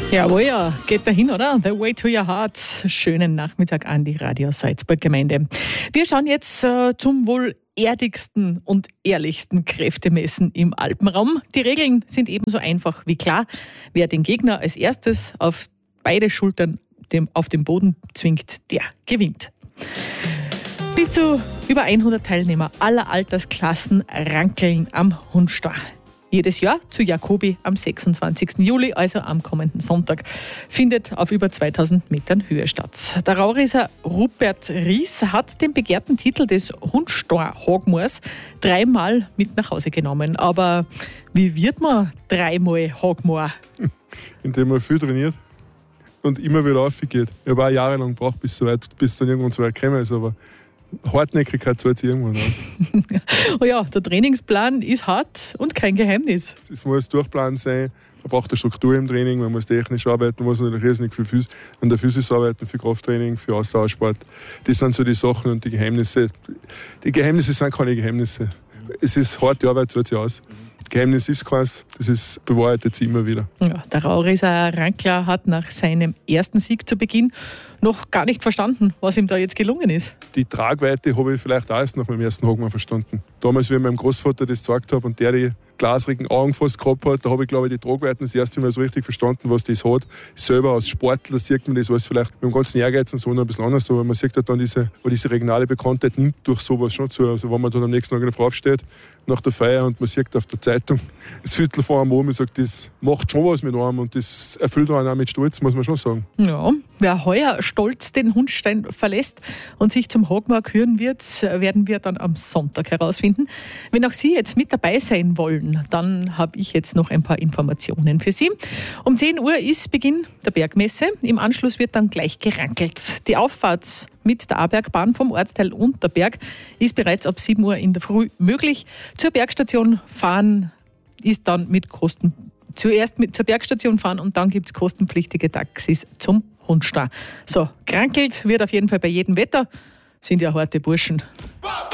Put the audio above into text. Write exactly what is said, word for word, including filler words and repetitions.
Jawohl, ja, geht dahin, oder? The Way to Your Heart. Schönen Nachmittag an die Radio Salzburg-Gemeinde. Wir schauen jetzt äh, zum wohl erdigsten und ehrlichsten Kräftemessen im Alpenraum. Die Regeln sind ebenso einfach wie klar. Wer den Gegner als erstes auf beide Schultern dem, auf den Boden zwingt, der gewinnt. Bis zu über hundert Teilnehmer aller Altersklassen rankeln am Hundstor. Jedes Jahr zu Jakobi am sechsundzwanzigsten Juli, also am kommenden Sonntag, findet auf über zweitausend Metern Höhe statt. Der Raurisser Rupert Ries hat den begehrten Titel des Hundstor-Hogmoors dreimal mit nach Hause genommen. Aber wie wird man dreimal Hogmoor? Indem man viel trainiert und immer wieder raufgeht. Ich habe auch jahrelang gebraucht, bis so weit, bis dann irgendwann so weit gekommen ist, aber Hartnäckigkeit zahlt sich irgendwann aus. Oh ja, der Trainingsplan ist hart und kein Geheimnis. Es muss Durchplan sein, man braucht eine Struktur im Training, man muss technisch arbeiten, man muss natürlich riesig viel Phys- an der Physis arbeiten, für Krafttraining, für Ausdauersport. Das sind so die Sachen und die Geheimnisse. Die Geheimnisse sind keine Geheimnisse. Es ist harte Arbeit, zahlt sich aus. Geheimnis ist keins, das ist bewahrheitet sich immer wieder. Ja, der Raurisser Rankler hat nach seinem ersten Sieg zu Beginn noch gar nicht verstanden, was ihm da jetzt gelungen ist. Die Tragweite habe ich vielleicht auch erst nach meinem ersten Hogmann verstanden. Damals, wie ich meinem Großvater das gesagt habe und der die glasrigen Augen fast gehabt hat, da habe ich, glaube ich, die Tragweiten das erste Mal so richtig verstanden, was das hat. Selber als Sportler sieht man das alles vielleicht mit dem ganzen Ehrgeiz und so noch ein bisschen anders, aber man sieht halt dann diese, diese regionale Bekanntheit nimmt durch sowas schon zu. Also wenn man dann am nächsten Tag noch aufsteht, nach der Feier und man sieht auf der Zeitung das Viertel vor einem oben und sagt, das macht schon was mit einem und das erfüllt einen auch mit Stolz, muss man schon sagen. Ja, wer heuer stolz den Hundstein verlässt und sich zum Hogmoor küren wird, werden wir dann am Sonntag herausfinden. Wenn auch Sie jetzt mit dabei sein wollen, dann habe ich jetzt noch ein paar Informationen für Sie. Um zehn Uhr ist Beginn der Bergmesse. Im Anschluss wird dann gleich gerankelt. Die Auffahrt mit der A-Bergbahn vom Ortsteil Unterberg ist bereits ab sieben Uhr in der Früh möglich. Zur Bergstation fahren ist dann mit Kosten, zuerst mit zur Bergstation fahren und dann gibt es kostenpflichtige Taxis zum Hundstor. So, krankelt wird auf jeden Fall bei jedem Wetter. Sind ja harte Burschen.